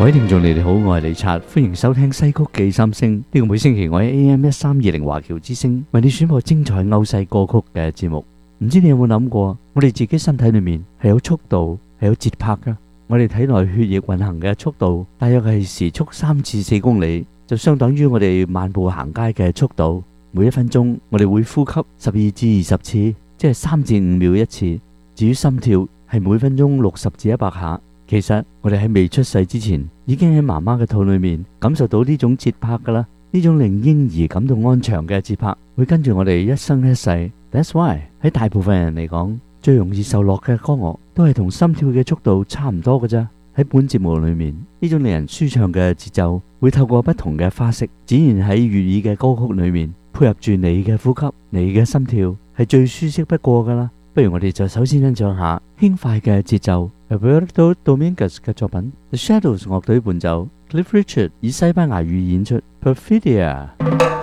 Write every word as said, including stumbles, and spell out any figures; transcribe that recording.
各位聽眾，你哋好，我係李察，歡迎收聽西曲記三星呢個每星期我喺 A M 一三二零華僑之聲為你選播精彩歐西歌曲嘅節目。唔知你有冇諗過，我哋自己身體裏面係有速度，係有節拍噶。我哋體內血液運行嘅速度大約係時速三至四公里，就相等於我哋漫步行街嘅速度。每一分鐘我哋會呼吸十二至二十次，即係三至五秒一次。至於心跳係每分鐘六十至一百下。其實我哋喺未出世之前，已經喺媽媽嘅肚裏面感受到呢種節拍噶啦。呢種令嬰兒感到安詳嘅節拍，會跟住我哋一生一世。That's why 喺大部分人嚟講，最容易受落嘅歌樂都係同心跳嘅速度差唔多噶咋。喺本節目裏面，呢種令人舒暢嘅節奏，會透過不同嘅花式展現喺粵語嘅歌曲裏面，配合住你嘅呼吸、你嘅心跳，係最舒適不過噶啦。不如我哋就首先欣賞下輕快嘅節奏 Alberto Dominguez 嘅作品 The Shadows 樂隊伴奏 Cliff Richard 以西班牙語演出 Perfidia。